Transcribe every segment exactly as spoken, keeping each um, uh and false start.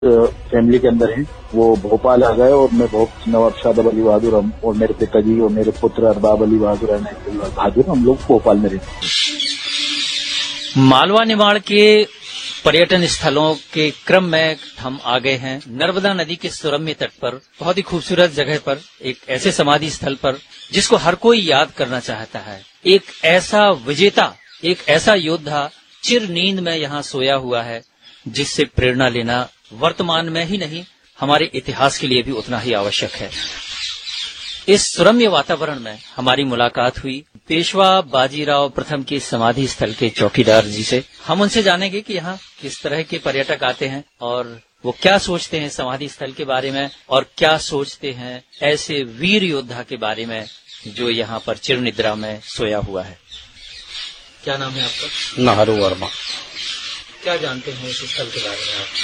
Family के अंदर हैं, वो भोपाल आ गए और मैं बहुत नवाब शादाब अली बहादुर और मेरे पिताजी और मेरे पुत्र अरबाब अली बहादुर बहादुर हम लोग भोपाल में रहते हैं। मालवा निमाड़ के पर्यटन स्थलों के क्रम में हम आ गए हैं नर्मदा नदी के सुरम्य तट पर, बहुत ही खूबसूरत जगह पर, एक ऐसे समाधि स्थल पर जिसको हर कोई याद करना चाहता है। एक ऐसा विजेता, एक ऐसा योद्धा चिर नींद में यहाँ सोया हुआ है, जिससे प्रेरणा लेना वर्तमान में ही नहीं हमारे इतिहास के लिए भी उतना ही आवश्यक है। इस सुरम्य वातावरण में हमारी मुलाकात हुई पेशवा बाजीराव प्रथम के समाधि स्थल के चौकीदार जी से। हम उनसे जानेंगे कि यहाँ किस तरह के पर्यटक आते हैं और वो क्या सोचते हैं समाधि स्थल के बारे में और क्या सोचते हैं ऐसे वीर योद्धा के बारे में जो यहाँ पर चिर निद्रा में सोया हुआ है। क्या नाम है आपका? नाहरू वर्मा। क्या जानते हैं इस स्थल के बारे में आप?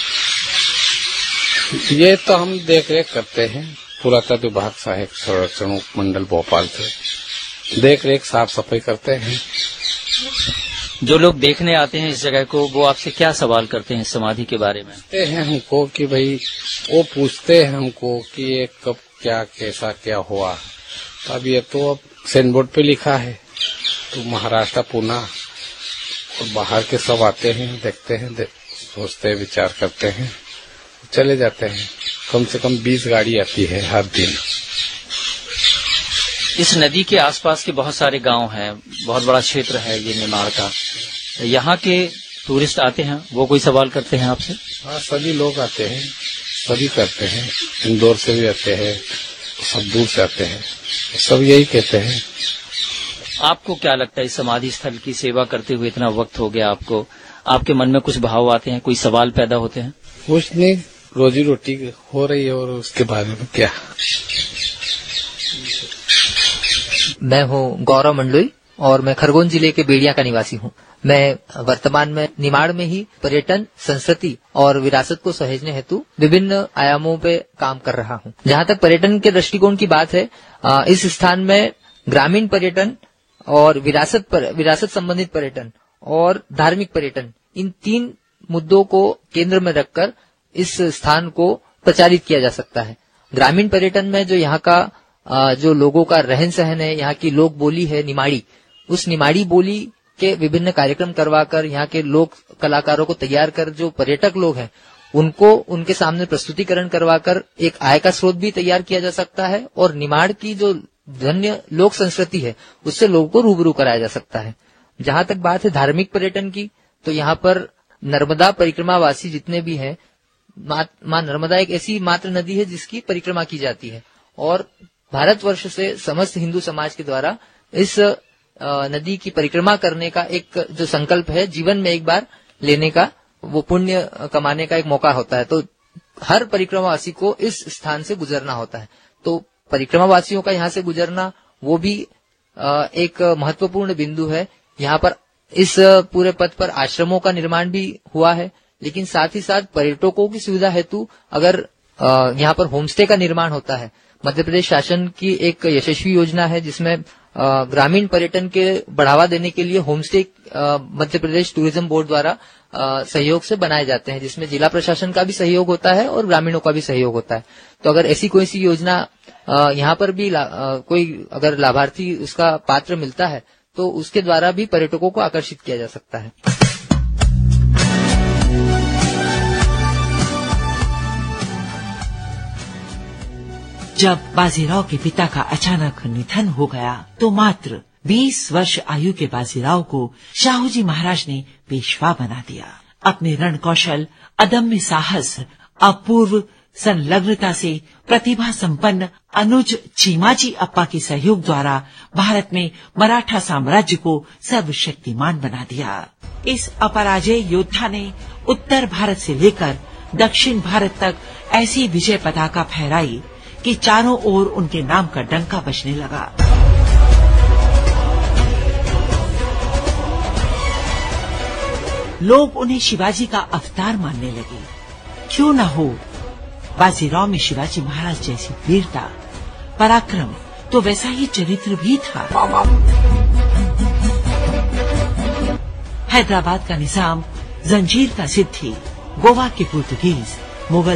ये तो हम देख रेख करते हैं, पुरातत्व विभाग सहायक संरक्षण उपमंडल भोपाल से देख रेख साफ सफाई करते हैं। जो लोग देखने आते हैं इस जगह को, वो आपसे क्या सवाल करते हैं समाधि के बारे में? पूछते हैं हमको कि भाई, वो पूछते हैं हमको कि ये कब क्या कैसा क्या हुआ। तो अब ये तो अब साइन बोर्ड पे लिखा है, तो महाराष्ट्र पुणे और बाहर के सब आते हैं, देखते हैं, देख, सोचते हैं, विचार करते हैं, चले जाते हैं। कम से कम बीस गाड़ी आती है हर दिन। इस नदी के आसपास के बहुत सारे गांव हैं, बहुत बड़ा क्षेत्र है ये निमाड़ का। यहाँ के टूरिस्ट आते हैं, वो कोई सवाल करते हैं आपसे? हाँ, सभी लोग आते हैं, सभी करते हैं, इंदौर से भी आते हैं, सब दूर से आते हैं, सब यही कहते हैं। आपको क्या लगता है इस समाधि स्थल की सेवा करते हुए इतना वक्त हो गया आपको, आपके मन में कुछ भाव आते हैं, कोई सवाल पैदा होते हैं? कुछ नहीं, रोजी रोटी हो रही है और उसके बारे में क्या। मैं हूँ गौरव मंडलोई और मैं खरगोन जिले के बेड़िया का निवासी हूँ। मैं वर्तमान में निमाड़ में ही पर्यटन, संस्कृति और विरासत को सहेजने हेतु विभिन्न आयामों पे काम कर रहा हूँ। जहाँ तक पर्यटन के दृष्टिकोण की बात है, इस स्थान में ग्रामीण पर्यटन और विरासत पर विरासत संबंधित पर्यटन और धार्मिक पर्यटन, इन तीन मुद्दों को केंद्र में रखकर इस स्थान को प्रचारित किया जा सकता है। ग्रामीण पर्यटन में जो यहाँ का जो लोगों का रहन सहन है, यहाँ की लोक बोली है निमाड़ी, उस निमाड़ी बोली के विभिन्न कार्यक्रम करवाकर यहाँ के लोक कलाकारों को तैयार कर जो पर्यटक लोग हैं उनको उनके सामने प्रस्तुतिकरण करवाकर एक आय का स्रोत भी तैयार किया जा सकता है और निमाड़ की जो धन्य लोक संस्कृति है उससे लोगों को रूबरू कराया जा सकता है। जहाँ तक बात है धार्मिक पर्यटन की, तो यहाँ पर नर्मदा परिक्रमा वासी जितने भी हैं, माँ नर्मदा एक ऐसी मात्र नदी है जिसकी परिक्रमा की जाती है और भारतवर्ष से समस्त हिंदू समाज के द्वारा इस नदी की परिक्रमा करने का एक जो संकल्प है, जीवन में एक बार लेने का, वो पुण्य कमाने का एक मौका होता है। तो हर परिक्रमावासी को इस स्थान से गुजरना होता है। तो परिक्रमावासियों का यहाँ से गुजरना वो भी एक महत्वपूर्ण बिंदु है। यहाँ पर इस पूरे पथ पर आश्रमों का निर्माण भी हुआ है, लेकिन साथ ही साथ पर्यटकों की सुविधा हेतु अगर यहाँ पर होमस्टे का निर्माण होता है, मध्य प्रदेश शासन की एक यशस्वी योजना है जिसमें ग्रामीण पर्यटन के बढ़ावा देने के लिए homestay Madhya Pradesh tourism board द्वारा सहयोग से बनाए जाते हैं, जिसमें जिला प्रशासन का भी सहयोग होता है और ग्रामीणों का भी सहयोग होता है। तो अगर ऐसी कोई सी योजना यहाँ पर भी कोई अगर लाभार्थी उसका पात्र मिलता है तो उसके द्वारा भी पर्यटकों को आकर्षित किया जा सकता है। जब बाजीराव के पिता का अचानक निधन हो गया तो मात्र बीस वर्ष आयु के बाजीराव को शाहूजी महाराज ने पेशवा बना दिया। अपने रण कौशल, अदम्य साहस, अपूर्व संलग्नता से प्रतिभा संपन्न अनुज चीमाजी अप्पा के सहयोग द्वारा भारत में मराठा साम्राज्य को सर्वशक्तिमान बना दिया। इस अपराजय योद्धा ने उत्तर भारत से लेकर दक्षिण भारत तक ऐसी विजय पताका फहराई कि चारों ओर उनके नाम का डंका बजने लगा। लोग उन्हें शिवाजी का अवतार मानने लगे। क्यों न हो, बाजीराव में शिवाजी महाराज जैसी वीरता, पराक्रम तो वैसा ही चरित्र भी था। हैदराबाद का निजाम, जंजीर का सिद्दी, गोवा के पुर्तगीज, मुगल